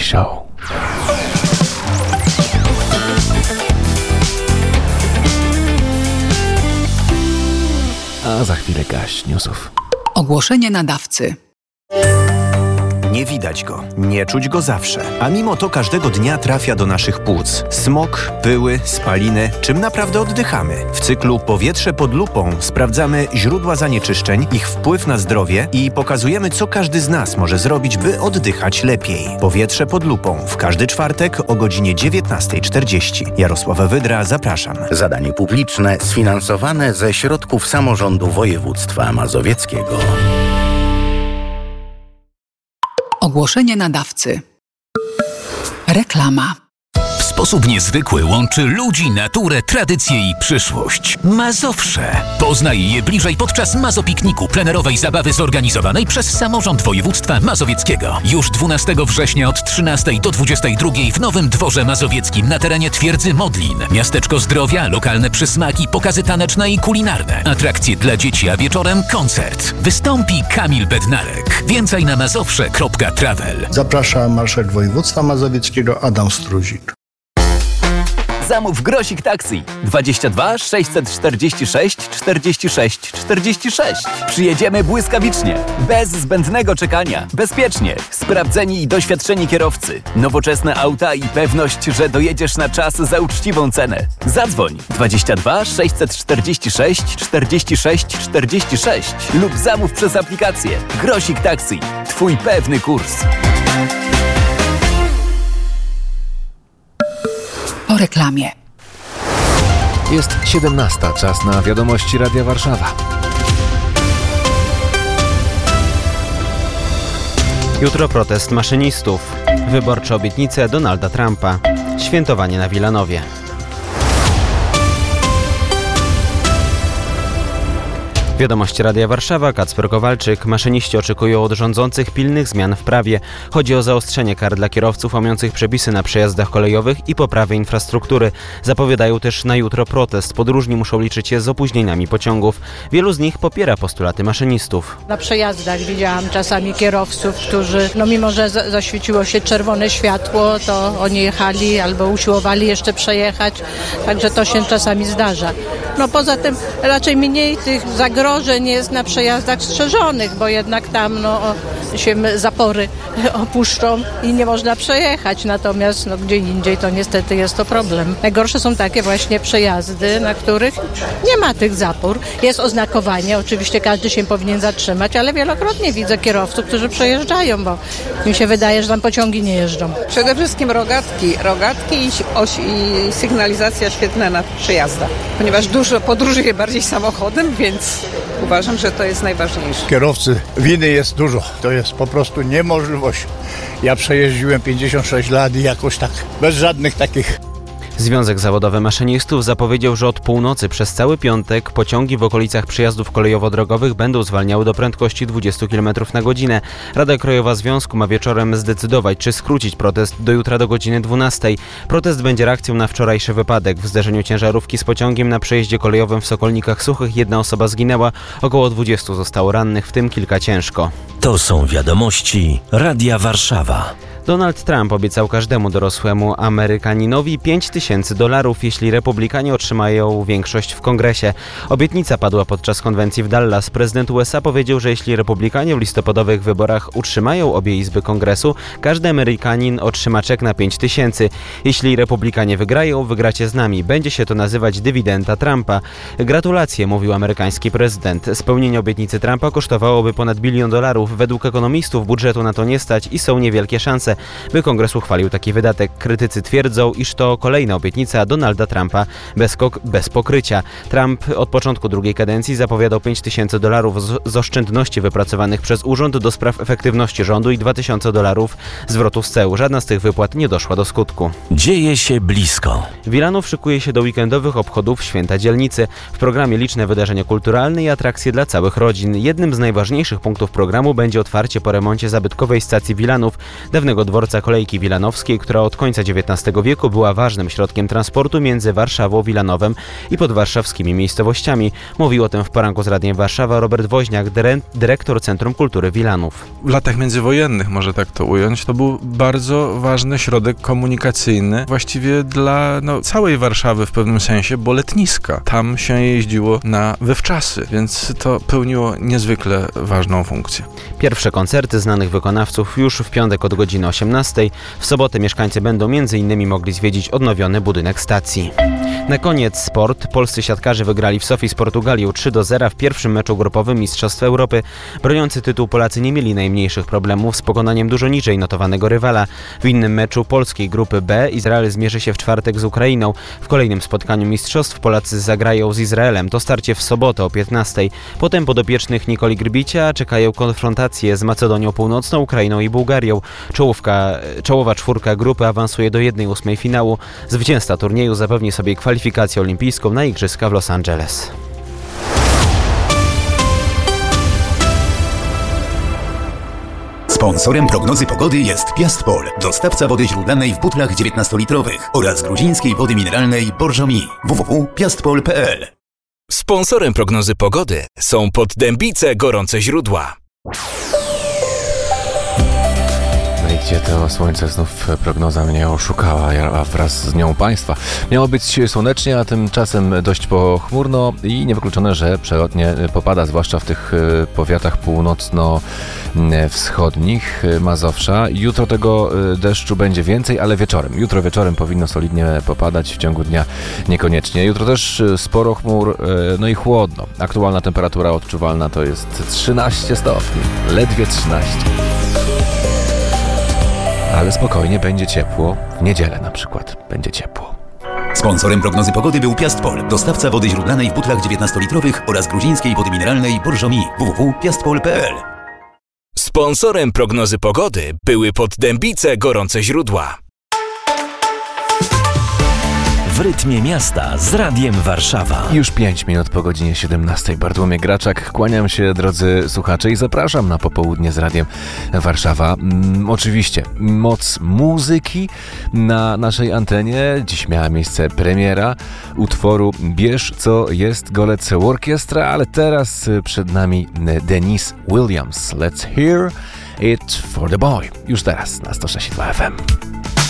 Show. A za chwilę garść newsów. Ogłoszenie nadawcy. Nie widać go, nie czuć go zawsze, a mimo to każdego dnia trafia do naszych płuc. Smog, pyły, spaliny, czym naprawdę oddychamy. W cyklu Powietrze pod lupą sprawdzamy źródła zanieczyszczeń, ich wpływ na zdrowie i pokazujemy, co każdy z nas może zrobić, by oddychać lepiej. Powietrze pod lupą w każdy czwartek o godzinie 19:40. Jarosław Wydra, zapraszam. Zadanie publiczne sfinansowane ze środków samorządu województwa mazowieckiego. Ogłoszenie nadawcy. Reklama. W sposób niezwykły łączy ludzi, naturę, tradycję i przyszłość. Mazowsze. Poznaj je bliżej podczas Mazopikniku, plenerowej zabawy zorganizowanej przez samorząd województwa mazowieckiego. Już 12 września od 13 do 22 w Nowym Dworze Mazowieckim na terenie Twierdzy Modlin. Miasteczko zdrowia, lokalne przysmaki, pokazy taneczne i kulinarne. Atrakcje dla dzieci, a wieczorem koncert. Wystąpi Kamil Bednarek. Więcej na mazowsze.travel. Zaprasza marszałek województwa mazowieckiego Adam Struzik. Zamów Grosik Taxi 22 646 46 46. Przyjedziemy błyskawicznie, bez zbędnego czekania, bezpiecznie, sprawdzeni i doświadczeni kierowcy, nowoczesne auta i pewność, że dojedziesz na czas za uczciwą cenę. Zadzwoń 22 646 46 46 lub zamów przez aplikację. Grosik Taxi. Twój pewny kurs. Po reklamie. Jest 17, czas na wiadomości Radia Warszawa. Jutro protest maszynistów. Wyborcze obietnice Donalda Trumpa. Świętowanie na Wilanowie. Wiadomości Radia Warszawa, Kacper Kowalczyk. Maszyniści oczekują od rządzących pilnych zmian w prawie. Chodzi o zaostrzenie kar dla kierowców łamiących przepisy na przejazdach kolejowych i poprawę infrastruktury. Zapowiadają też na jutro protest. Podróżni muszą liczyć się z opóźnieniami pociągów. Wielu z nich popiera postulaty maszynistów. Na przejazdach widziałam czasami kierowców, którzy, mimo że zaświeciło się czerwone światło, to oni jechali albo usiłowali jeszcze przejechać. Także to się czasami zdarza. Poza tym raczej mniej tych zagrożeń jest na przejazdach strzeżonych, bo jednak tam się zapory opuszczą i nie można przejechać. Natomiast gdzie indziej to niestety jest to problem. Najgorsze są takie właśnie przejazdy, na których nie ma tych zapór. Jest oznakowanie, oczywiście każdy się powinien zatrzymać, ale wielokrotnie widzę kierowców, którzy przejeżdżają, bo mi się wydaje, że tam pociągi nie jeżdżą. Przede wszystkim rogatki i sygnalizacja świetna na przejazdach, ponieważ dużo podróży jest bardziej samochodem, więc uważam, że to jest najważniejsze. Kierowcy winy jest dużo. To jest po prostu niemożliwość. Ja przejeździłem 56 lat i jakoś tak bez żadnych takich. Związek Zawodowy Maszynistów zapowiedział, że od północy przez cały piątek pociągi w okolicach przejazdów kolejowo-drogowych będą zwalniały do prędkości 20 km na godzinę. Rada Krajowa Związku ma wieczorem zdecydować, czy skrócić protest do jutra do godziny 12. Protest będzie reakcją na wczorajszy wypadek. W zderzeniu ciężarówki z pociągiem na przejeździe kolejowym w Sokolnikach Suchych 1 osoba zginęła, około 20 zostało rannych, w tym kilka ciężko. To są wiadomości Radia Warszawa. Donald Trump obiecał każdemu dorosłemu Amerykaninowi $5000, jeśli republikanie otrzymają większość w kongresie. Obietnica padła podczas konwencji w Dallas. Prezydent USA powiedział, że jeśli republikanie w listopadowych wyborach utrzymają obie izby kongresu, każdy Amerykanin otrzyma czek na $5000. Jeśli republikanie wygrają, wygracie z nami. Będzie się to nazywać dywidenda Trumpa. Gratulacje, mówił amerykański prezydent. Spełnienie obietnicy Trumpa kosztowałoby ponad $1 bilion. Według ekonomistów budżetu na to nie stać i są niewielkie szanse, by Kongres uchwalił taki wydatek. Krytycy twierdzą, iż to kolejna obietnica Donalda Trumpa bez pokrycia. Trump od początku drugiej kadencji zapowiadał $5000 z oszczędności wypracowanych przez Urząd do Spraw Efektywności Rządu i $2000 zwrotu z ceł. Żadna z tych wypłat nie doszła do skutku. Dzieje się blisko. Wilanów szykuje się do weekendowych obchodów Święta Dzielnicy. W programie liczne wydarzenia kulturalne i atrakcje dla całych rodzin. Jednym z najważniejszych punktów programu będzie otwarcie po remoncie zabytkowej stacji Wilanów, dawnego dworca kolejki wilanowskiej, która od końca XIX wieku była ważnym środkiem transportu między Warszawą, Wilanowem i podwarszawskimi miejscowościami. Mówił o tym w poranku z Radiem Warszawa Robert Woźniak, dyrektor Centrum Kultury Wilanów. W latach międzywojennych, może tak to ująć, to był bardzo ważny środek komunikacyjny, właściwie dla całej Warszawy w pewnym sensie, bo letniska. Tam się jeździło na wywczasy, więc to pełniło niezwykle ważną funkcję. Pierwsze koncerty znanych wykonawców już w piątek od godziny 18. W sobotę mieszkańcy będą m.in. mogli zwiedzić odnowiony budynek stacji. Na koniec sport. Polscy siatkarze wygrali w Sofii z Portugalią 3-0 w pierwszym meczu grupowym Mistrzostw Europy. Broniący tytuł Polacy nie mieli najmniejszych problemów z pokonaniem dużo niżej notowanego rywala. W innym meczu polskiej grupy B Izrael zmierzy się w czwartek z Ukrainą. W kolejnym spotkaniu mistrzostw Polacy zagrają z Izraelem. To starcie w sobotę o 15. Potem podopiecznych Nikoli Grbicia czekają konfrontacje z Macedonią Północną, Ukrainą i Bułgarią. Czołowa czwórka grupy awansuje do 1/8 finału. Zwycięzca turnieju zapewni sobie kwalifikację olimpijską na igrzyska w Los Angeles. Sponsorem prognozy pogody jest Piastpol, dostawca wody źródlanej w butlach 19-litrowych oraz gruzińskiej wody mineralnej Borżomi. www.piastpol.pl. Sponsorem prognozy pogody są Poddębice Gorące Źródła. Gdzie to słońce znów prognoza mnie oszukała, a wraz z nią Państwa. Miało być słonecznie, a tymczasem dość pochmurno i niewykluczone, że przelotnie popada, zwłaszcza w tych powiatach północno-wschodnich Mazowsza. Jutro tego deszczu będzie więcej, ale wieczorem. Jutro wieczorem powinno solidnie popadać, w ciągu dnia niekoniecznie. Jutro też sporo chmur, no i chłodno. Aktualna temperatura odczuwalna to jest 13 stopni, ledwie 13. Ale spokojnie, będzie ciepło. W niedzielę na przykład będzie ciepło. Sponsorem prognozy pogody był Piastpol, dostawca wody źródlanej w butlach 19-litrowych oraz gruzińskiej wody mineralnej Borżomi. www.piastpol.pl. Sponsorem prognozy pogody były Poddębice Gorące Źródła. W rytmie miasta z Radiem Warszawa. Już 5 minut po godzinie 17. Bartłomiej Graczak. Kłaniam się, drodzy słuchacze, i zapraszam na popołudnie z Radiem Warszawa. Oczywiście moc muzyki na naszej antenie. Dziś miała miejsce premiera utworu Bierz co jest Golec Orkiestra, ale teraz przed nami Denise Williams. Let's hear it for the boy. Już teraz na 106.2 FM.